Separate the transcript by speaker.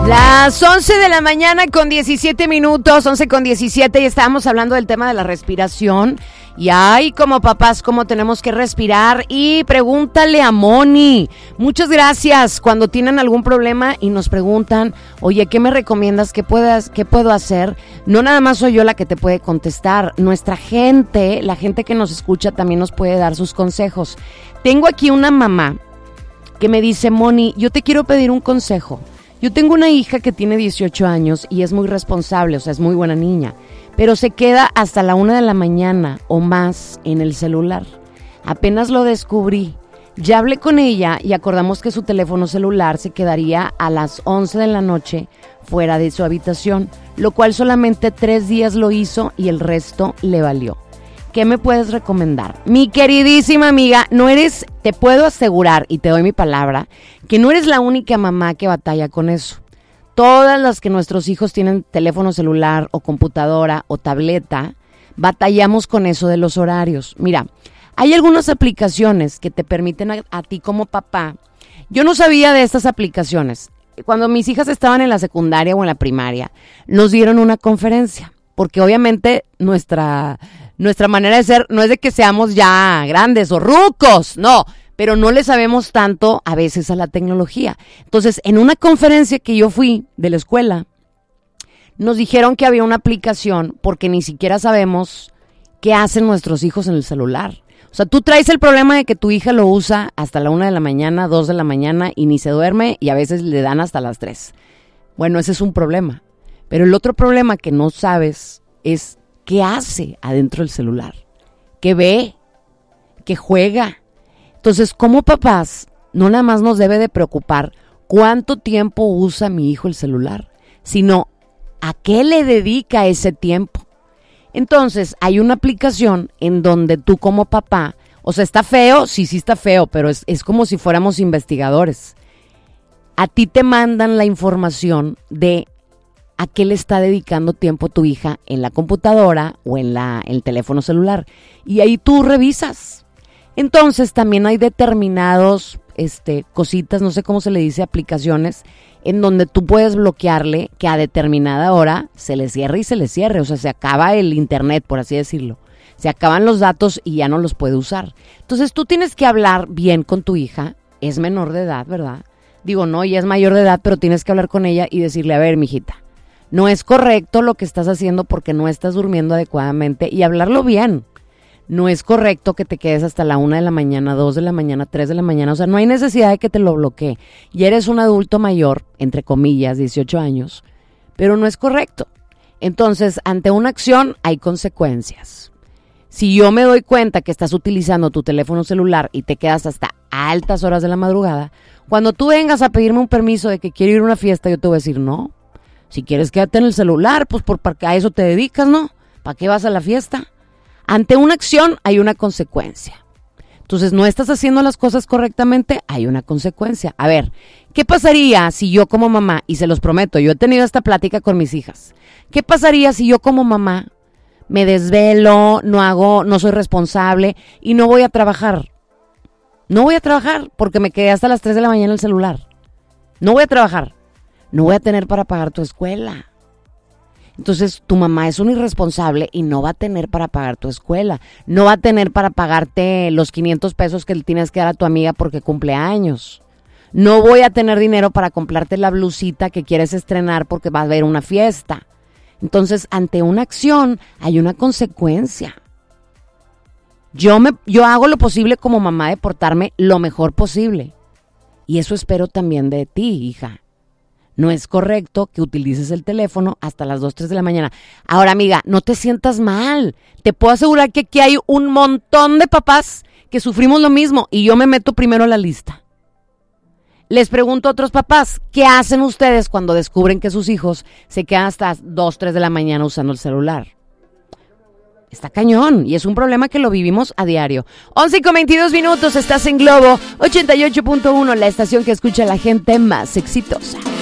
Speaker 1: Las 11 de la mañana con 17 minutos, 11 con 17, y estábamos hablando del tema de la respiración. Y ay, como papás, cómo tenemos que respirar. Y pregúntale a Moni. Muchas gracias cuando tienen algún problema y nos preguntan, oye, ¿qué me recomiendas? ¿Qué puedo hacer? No nada más soy yo la que te puede contestar. Nuestra gente, la gente que nos escucha también nos puede dar sus consejos. Tengo aquí una mamá que me dice, Moni, yo te quiero pedir un consejo. Yo tengo una hija que tiene 18 años y es muy responsable, o sea, es muy buena niña, pero se queda hasta la 1 de la mañana o más en el celular. Apenas lo descubrí. Ya hablé con ella y acordamos que su teléfono celular se quedaría a las 11 de la noche fuera de su habitación, lo cual solamente 3 días lo hizo y el resto le valió. ¿Qué me puedes recomendar? Mi queridísima amiga, te puedo asegurar, y te doy mi palabra, que no eres la única mamá que batalla con eso. Todas las que nuestros hijos tienen teléfono celular o computadora o tableta, batallamos con eso de los horarios. Mira, hay algunas aplicaciones que te permiten a ti como papá. Yo no sabía de estas aplicaciones. Cuando mis hijas estaban en la secundaria o en la primaria, nos dieron una conferencia, porque obviamente nuestra manera de ser no es de que seamos ya grandes o rucos, no, pero no le sabemos tanto a veces a la tecnología. Entonces, en una conferencia que yo fui de la escuela, nos dijeron que había una aplicación porque ni siquiera sabemos qué hacen nuestros hijos en el celular. O sea, tú traes el problema de que tu hija lo usa hasta la 1 de la mañana, 2 de la mañana y ni se duerme y a veces le dan hasta las 3. Bueno, ese es un problema. Pero el otro problema que no sabes es qué hace adentro del celular, qué ve, qué juega. Entonces, como papás, no nada más nos debe de preocupar cuánto tiempo usa mi hijo el celular, sino a qué le dedica ese tiempo. Entonces, hay una aplicación en donde tú como papá, o sea, ¿está feo? Sí está feo, pero es como si fuéramos investigadores. A ti te mandan la información de a qué le está dedicando tiempo tu hija en la computadora o en el teléfono celular. Y ahí tú revisas. Entonces también hay determinados cositas, no sé cómo se le dice, aplicaciones, en donde tú puedes bloquearle que a determinada hora se le cierre y se le cierre. O sea, se acaba el internet, por así decirlo. Se acaban los datos y ya no los puede usar. Entonces tú tienes que hablar bien con tu hija. Es menor de edad, ¿verdad? Digo, no, ella es mayor de edad, pero tienes que hablar con ella y decirle, a ver, mijita, no es correcto lo que estás haciendo porque no estás durmiendo adecuadamente, y hablarlo bien. No es correcto que te quedes hasta la 1 de la mañana, 2 de la mañana, 3 de la mañana. O sea, no hay necesidad de que te lo bloquee. Y eres un adulto mayor, entre comillas, 18 años, pero no es correcto. Entonces, ante una acción hay consecuencias. Si yo me doy cuenta que estás utilizando tu teléfono celular y te quedas hasta altas horas de la madrugada, cuando tú vengas a pedirme un permiso de que quiero ir a una fiesta, yo te voy a decir no. Si quieres quédate en el celular, pues porque a eso te dedicas, ¿no? ¿Para qué vas a la fiesta? Ante una acción hay una consecuencia. Entonces, no estás haciendo las cosas correctamente, hay una consecuencia. A ver, ¿qué pasaría si yo como mamá, y se los prometo, yo he tenido esta plática con mis hijas, ¿qué pasaría si yo como mamá me desvelo, no soy responsable y no voy a trabajar? No voy a trabajar porque me quedé hasta las 3 de la mañana en el celular. No voy a trabajar. No voy a tener para pagar tu escuela. Entonces, tu mamá es un irresponsable y no va a tener para pagar tu escuela. No va a tener para pagarte los 500 pesos que le tienes que dar a tu amiga porque cumple años. No voy a tener dinero para comprarte la blusita que quieres estrenar porque va a haber una fiesta. Entonces, ante una acción hay una consecuencia. Yo hago lo posible como mamá de portarme lo mejor posible. Y eso espero también de ti, hija. No es correcto que utilices el teléfono hasta las 2, 3 de la mañana. Ahora, amiga, no te sientas mal. Te puedo asegurar que aquí hay un montón de papás que sufrimos lo mismo y yo me meto primero a la lista. Les pregunto a otros papás, ¿qué hacen ustedes cuando descubren que sus hijos se quedan hasta 2, 3 de la mañana usando el celular? Está cañón y es un problema que lo vivimos a diario. 11:22, estás en Globo 88.1, la estación que escucha a la gente más exitosa.